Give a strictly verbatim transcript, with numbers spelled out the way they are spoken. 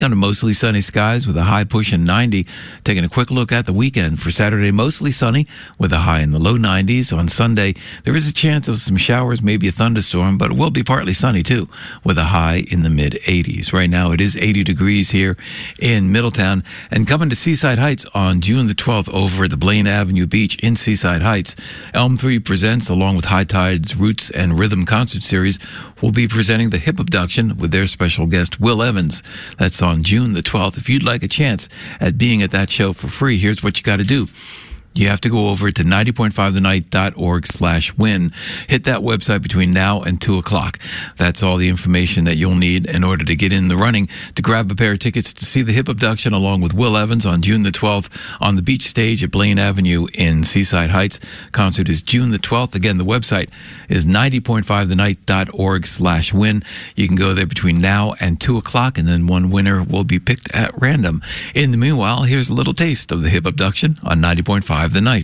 Under mostly sunny skies with a high pushing ninety. Taking a quick look at the weekend. For Saturday, mostly sunny with a high in the low nineties. On Sunday, there is a chance of some showers, maybe a thunderstorm, but it will be partly sunny too with a high in the mid eighties. Right now, it is eighty degrees here in Middletown. And coming to Seaside Heights on June the twelfth over at the Blaine Avenue Beach in Seaside Heights, Elm three Presents, along with High Tide's Roots and Rhythm Concert Series, will be presenting the Hip Abduction with their special guest, Will Evans. That's on on June the twelfth. If you'd like a chance at being at that show for free, here's what you got to do. You have to go over to ninety point five the night dot org slash win. Hit that website between now and two o'clock. That's all the information that you'll need in order to get in the running to grab a pair of tickets to see the Hip Abduction along with Will Evans on June the twelfth on the beach stage at Blaine Avenue in Seaside Heights. Concert is June the twelfth. Again, the website is ninety point five the night dot org slash win. You can go there between now and two o'clock, and then one winner will be picked at random. In the meanwhile, here's a little taste of the Hip Abduction on ninety point five The Night.